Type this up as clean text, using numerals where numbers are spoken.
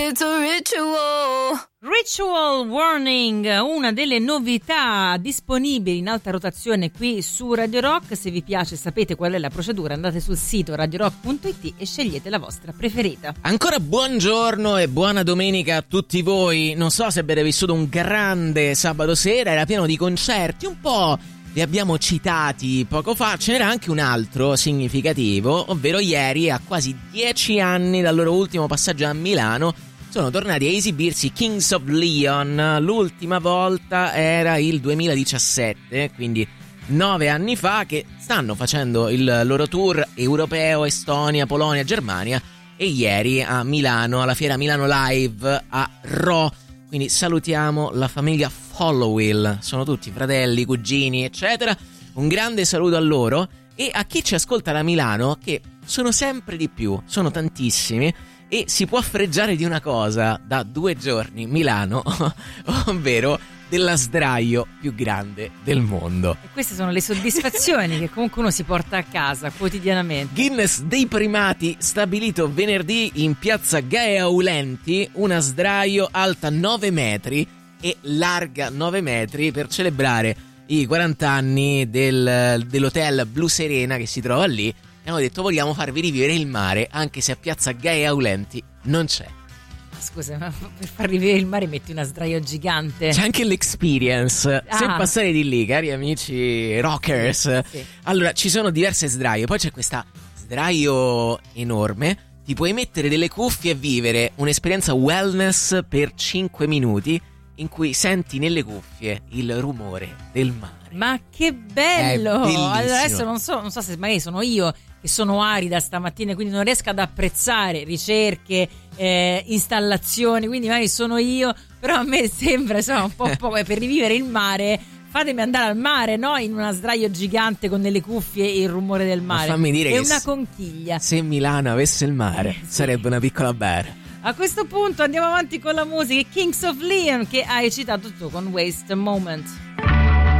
it's a ritual. Ritual Warning, una delle novità disponibili in alta rotazione qui su Radio Rock. Se vi piace, sapete qual è la procedura, andate sul sito radiorock.it e scegliete la vostra preferita. Ancora buongiorno e buona domenica a tutti voi. Non so se avete vissuto un grande sabato sera, era pieno di concerti, un po' li abbiamo citati poco fa. Ce n'era anche un altro significativo, ovvero ieri, a quasi 10 anni dal loro ultimo passaggio a Milano, sono tornati a esibirsi Kings of Leon. L'ultima volta era il 2017, quindi 9 anni fa, che stanno facendo il loro tour europeo, Estonia, Polonia, Germania, e ieri a Milano, alla fiera Milano Live a Rho. Quindi salutiamo la famiglia Followill, sono tutti fratelli, cugini, eccetera. Un grande saluto a loro e a chi ci ascolta da Milano, che sono sempre di più, sono tantissimi. E si può fregiare di una cosa da 2 giorni, Milano, ovvero della sdraio più grande del mondo. E queste sono le soddisfazioni che comunque uno si porta a casa quotidianamente. Guinness dei primati stabilito venerdì in piazza Gae Aulenti, una sdraio alta 9 metri e larga 9 metri per celebrare i 40 anni dell'hotel Blu Serena che si trova lì. E hanno detto: vogliamo farvi rivivere il mare, anche se a piazza Gae Aulenti non c'è. Scusa, ma per far rivivere il mare metti una sdraio gigante. C'è anche l'experience. Se passare di lì, cari amici rockers, sì. Allora ci sono diverse sdraio. Poi c'è questa sdraio enorme. Ti puoi mettere delle cuffie e vivere un'esperienza wellness per 5 minuti in cui senti nelle cuffie il rumore del mare. Ma che bello! Allora, adesso non so se magari sono io che sono arida stamattina, quindi non riesco ad apprezzare ricerche, installazioni, quindi magari sono io, però a me sembra insomma un po' poco. Per rivivere il mare fatemi andare al mare, no? In una sdraio gigante con delle cuffie e il rumore del mare. Ma fammi dire è che una conchiglia. Se Milano avesse il mare, sì, sarebbe una piccola bara. A questo punto andiamo avanti con la musica. Kings of Leon, che hai citato tu con Waste a Moment.